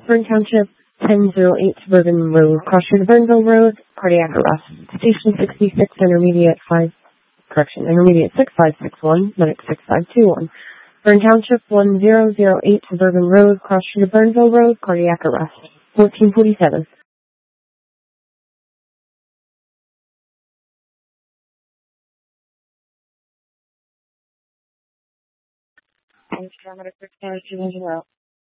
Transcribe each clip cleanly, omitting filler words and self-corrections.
Burn Township, 1008 Suburban Road, cross street of Burnville Road, cardiac arrest. Station 66, intermediate 6561, medic 6521. Burn Township, 1008 Suburban Road, cross street of Burnville Road, cardiac arrest. 1447. Medic 6520.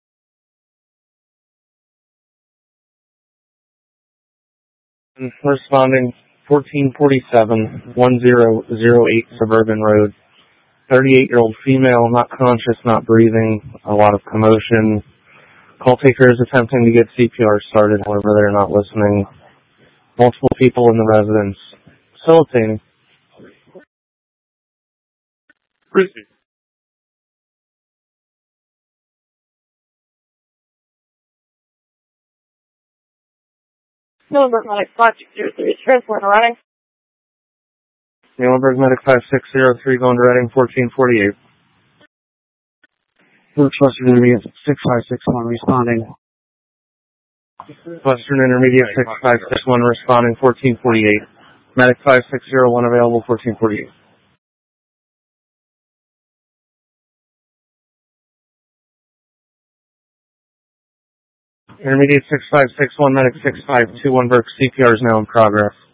Responding 1447, 1008 Suburban Road. 38-year-old female, not conscious, not breathing, a lot of commotion. Call taker is attempting to get CPR started, however they're not listening. Multiple people in the residence. Facilitating. Frisbee. Muhlenberg Medic 5603, transport to Reading. Muhlenberg Medic 5603 going to Reading, 1448. Western Intermediate 6561 responding. Western Intermediate 6561 responding, 1448. Medic 5601 available, 1448. Intermediate 6561, Medic 6521, Burke, CPR is now in progress.